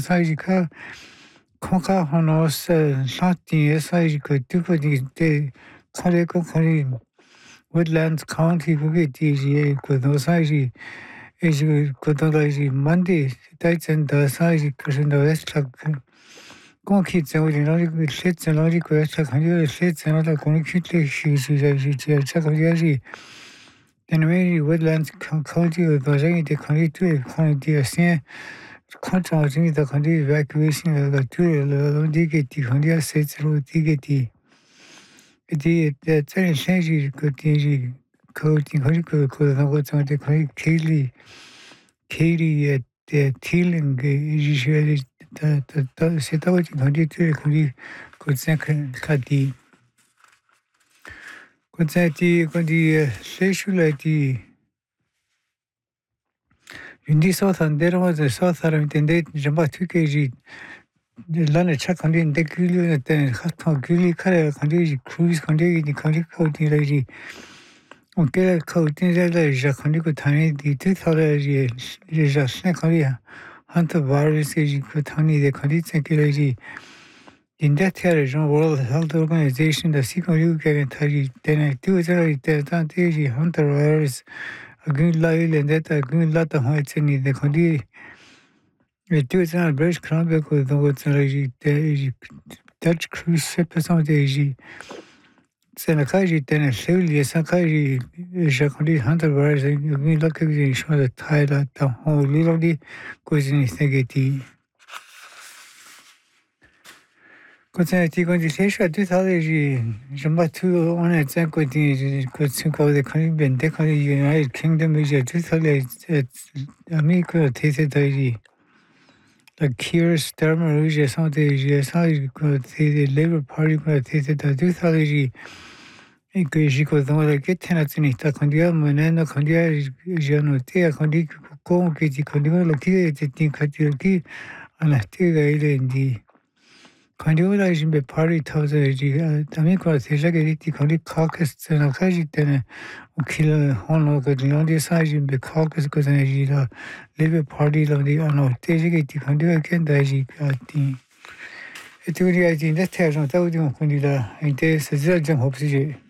사이지가 코카 호노스 라틴 사이지가 두고디 카레코 카리 woodlands county 그게 뒤에 그 사이지 이제 그다지 만디 다이센더 사이지 그런 웨스트 공기 저기는 그 실전으로 그 차가지고 실전으로 공기 시시시시 차가지고 Anyway, woodlands county 가정이 돼 county county에 컨트롤이 돼 county evacuation 가 둘로 디게티 county 세트로 디게티 이제 제일 생기 그 뒤지 county 그 나고 저한테 거의 케리의 틸링 게 이슈에 다 세타고 county 거기 그 생각하디 그자티 거기 세슈라티 윤디 소탄데로서 소사람인데 정말 특히지 란에 착한데 데킬리에 때 하트 길리 카레 간디 크루즈 간디 간디 코디라지 오케이 코디라지 자칸디 그 타니 디티서라지 제자스네 카리아 한테 바르시지 그 타니 간디 체키라지 In that region, World Health Organization, the second UK Tari, then two advantage hunter virus, a good line and that a good lot of heights in the Condi. A two British Columbia with the what's the Dutch cruise ship or something. Senakaji, then a Sylvia Sakaji, Jacques hunter virus, and you mean look at the show the tide at the whole little goes in his negative. 그때 이건지 세셔 뒤사들이 정말 두 오늘 짠거지 그 친구들 거기 벤데 거기 유나이티드 킹덤이지 뒤사들 아메리카 대세들이 the Keir Starmer 이제 상대이지 사이 그 대세 레이버 파티가 대세다 뒤사들이 그 지고 동안에 get해놨으니 딱 건디야 뭐는 건디야 이제는 때야 건디 공기지 건디가 이렇게 됐니 같이 하나 때가 이래인지 Condition be party thousand Tamiko Sejageti Condi caucus and a Kaji then kill Hono Gadlandi size in the caucus because I live a party of the Ono Tejageti Condi again Daji Gati. It really I think that tells no doubt Condida and there's a judge of